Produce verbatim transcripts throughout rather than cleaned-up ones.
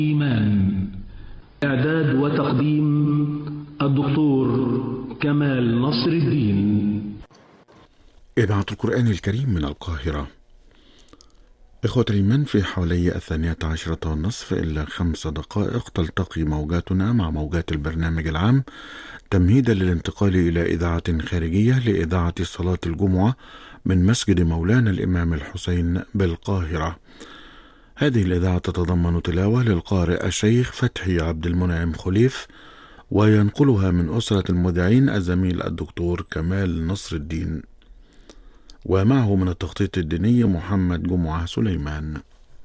إيمان. إعداد وتقديم الدكتور كمال نصر الدين. إذاعة القرآن الكريم من القاهرة. إخوة الإيمان، في حوالي الثانية عشرة والنصف إلا خمس دقائق تلتقي موجاتنا مع موجات البرنامج العام تمهيدا للانتقال إلى إذاعة خارجية لإذاعة صلاة الجمعة من مسجد مولانا الإمام الحسين بالقاهرة. هذه الإذاعة تتضمن تلاوة للقارئ الشيخ فتحي عبد المنعم خليف، وينقلها من أسرة المذيعين الزميل الدكتور كمال نصر الدين، ومعه من التخطيط الديني محمد جمعة سليمان.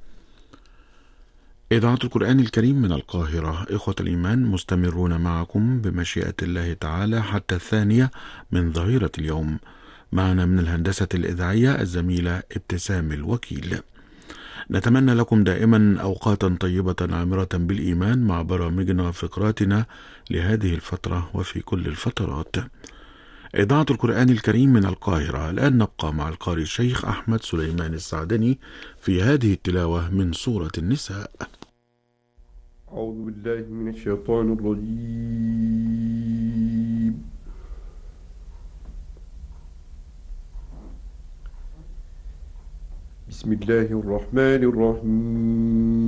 إذاعة القرآن الكريم من القاهرة. إخوة الإيمان، مستمرون معكم بمشيئة الله تعالى حتى الثانية من ظهيرة اليوم. معنا من الهندسة الإذاعية الزميلة ابتسام الوكيل. نتمنى لكم دائما أوقاتا طيبة عامرة بالإيمان مع برامجنا وفقراتنا لهذه الفترة وفي كل الفترات. إذاعة القرآن الكريم من القاهرة. الآن نبقى مع القارئ الشيخ أحمد سليمان السعدني في هذه التلاوة من سورة النساء. أعوذ بالله من الشيطان الرجيم. بسم الله الرحمن الرحيم.